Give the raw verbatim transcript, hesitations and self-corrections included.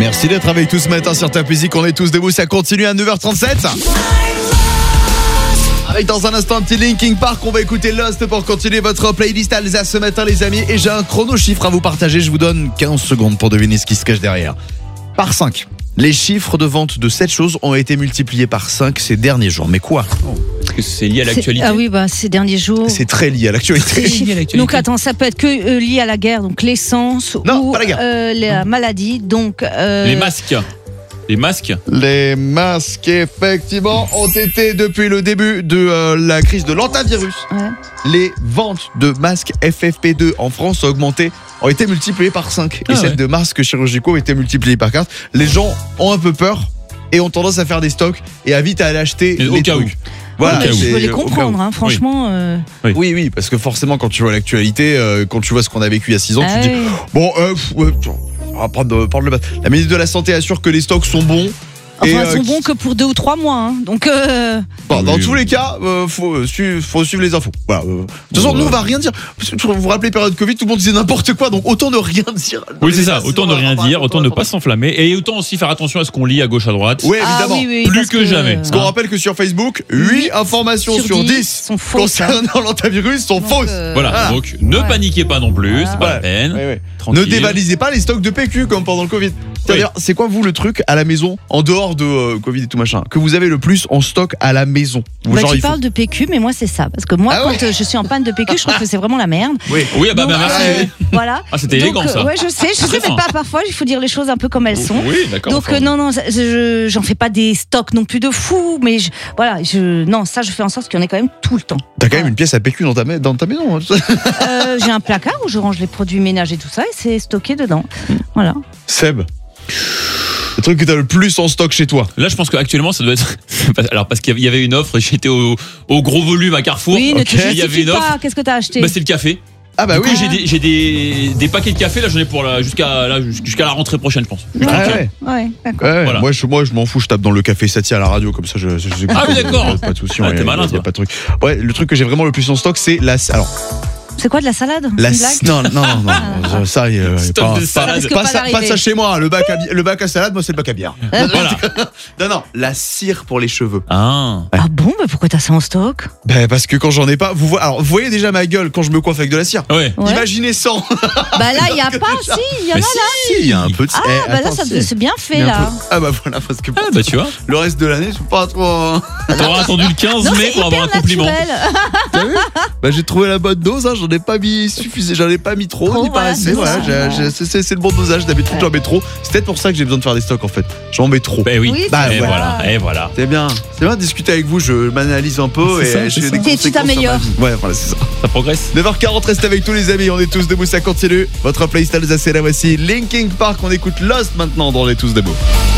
Merci d'être avec tous ce matin sur Top Music. On est tous debout, ça continue à neuf heures trente-sept. Avec dans un instant un petit Linkin Park, on va écouter Lost pour continuer votre playlist Alsace ce matin les amis. Et j'ai un chrono chiffre à vous partager, je vous donne quinze secondes pour deviner ce qui se cache derrière. Par cinq, les chiffres de vente de cette chose ont été multipliés par cinq ces derniers jours. Mais quoi ? Est-ce que c'est lié à l'actualité ? Ah oui, bah ces derniers jours. C'est très lié à l'actualité. Lié à l'actualité. Donc attends, ça peut être que euh, lié à la guerre, donc l'essence Non, ou pas la guerre. euh, la maladie, donc euh, Les masques. Les masques. Les masques, effectivement, ont été depuis le début de euh, la crise de l'antivirus. Ouais. Les ventes de masques F F P deux en France ont augmenté, ont été multipliées par cinq. Ah et celles ouais. de masques chirurgicaux ont été multipliées par quatre. Les gens ont un peu peur et ont tendance à faire des stocks et à vite à aller acheter Mais au les cas trucs. où. Voilà, Ouais, mais c'est je peux les au cas où. comprendre, hein, franchement. euh, Oui, oui, parce que forcément, quand tu vois l'actualité, euh, quand tu vois ce qu'on a vécu il y a six ans, ah tu te dis oui. bon, euh, pff, ouais, on va prendre, prendre le bas. La ministre de la Santé assure que les stocks sont bons. Enfin, et, ils euh, sont bons que pour deux ou trois mois, hein, donc. Euh... Bon, dans Oui, tous oui. les cas, euh, faut, euh, suivre, faut suivre les infos. Voilà. euh. De toute façon, Bon, nous, on ouais. va rien dire. Parce que vous vous rappelez, période Covid, tout le monde disait n'importe quoi, donc autant ne rien dire. Oui, c'est ça. Autant ne rien dire, autant ne pas s'enflammer. Et autant aussi faire attention à ce qu'on lit à gauche, à droite. Oui, Ah évidemment. oui, oui, Plus parce que jamais. Parce qu'on rappelle que sur Facebook, huit informations sur, sur dix dix sont fausses, hein. concernant l'antivirus sont Donc, fausses. euh, Voilà. Voilà. Donc, ne Ouais. paniquez pas non plus. C'est pas Voilà. la peine. Ouais, ouais. Tranquille. Ne dévalisez pas les stocks de P Q comme pendant le Covid. C'est-à-dire, c'est quoi vous le truc à la maison, en dehors de euh, Covid et tout machin, que vous avez le plus en stock à la maison? Ou Bah, genre, tu il faut- parles de P Q, mais moi c'est ça. Parce que moi, Ah ouais. quand euh, je suis en panne de P Q, je trouve que c'est vraiment la merde. Oui. Oui, ah bah, Donc, bah merci. euh, voilà. Ah, c'était Donc, élégant, euh, ça. Ouais, je sais, je Très sais, mais fin. pas parfois. Il faut dire les choses un peu comme elles sont. Oui, d'accord. Donc enfin, euh, non, non, je- je- j'en fais pas des stocks non plus de fou, mais je, voilà, je, non, ça je fais en sorte qu'il y en ait quand même tout le temps. T'as quand même une pièce à P Q dans ta, ma- dans ta maison. Hein. Euh, j'ai un placard où je range les produits ménagers et tout ça, et c'est stocké dedans. Voilà. Seb, le truc que t'as le plus en stock chez toi. Là, je pense qu'actuellement, ça doit être. Alors, parce qu'il y avait une offre, j'étais au, au gros volume à Carrefour. Oui, ne ok. te Il y avait justifie une offre. pas. Qu'est-ce que t'as acheté? Bah, c'est le café. Ah bah Du oui. coup, j'ai des, j'ai des, des paquets de café. Là, j'en ai pour la, jusqu'à, là, jusqu'à la rentrée prochaine, je pense. Ouais. Ah ouais. Ouais, d'accord. Ouais, Voilà. moi, je, moi je m'en fous, je tape dans le café Satie à la radio comme ça je, je, je Ah oui, d'accord. y a pas de souci, Ah, ouais, t'es y a- malin, y a toi. pas de truc. Ouais, le truc que j'ai vraiment le plus en stock c'est la alors C'est quoi de la salade? la Une blague? non non non, non ça y est, Stock pas, de salade. pas, risque pas pas ça, d'arriver. pas ça chez moi, le bac à, bi- le bac à salade moi c'est le bac à bière. Voilà. Non non, la cire pour les cheveux. Ah. Ah bon, mais pourquoi t'as ça en stock? Ben parce que quand j'en ai pas, vous voyez alors vous voyez déjà ma gueule quand je me coiffe avec de la cire. Ouais. Ouais. Imaginez cent. Bah là, il y a pas, si, il y en a Mais là. Si, il y a un peu de Ah, eh, bah là, attends, ça si. c'est bien Il fait y a un là. peu- Ah bah voilà parce que Ah, bah, tu vois. le reste de l'année, je suis pas trop. T'auras attendu le quinze Non, mai c'est pour avoir un hyper compliment. naturel. T'as vu bah j'ai trouvé la bonne dose, hein, j'en ai pas mis suffisant, j'en ai pas mis trop, Trop, ni pas voilà, assez. c'est Voilà, ça. j'ai- j'ai- c'est, c'est- c'est le bon dosage. D'habitude j'en mets trop. C'est peut-être pour ça que j'ai besoin de faire des stocks en fait. J'en mets trop. Ben oui. Oui, Bah, et ouais. voilà. Et voilà. C'est bien, c'est bien de discuter avec vous. Je m'analyse un peu C'est et ça, je c'est fais ça. des Et tu conséquences sur ma t'améliores. vie. Ouais, voilà, c'est ça. Ça progresse. neuf heures quarante, restez avec tous les amis. On est tous debout, ça continue. Votre playlist Alsace, la voici. Linkin Park, on écoute Lost maintenant dans les Tous debout.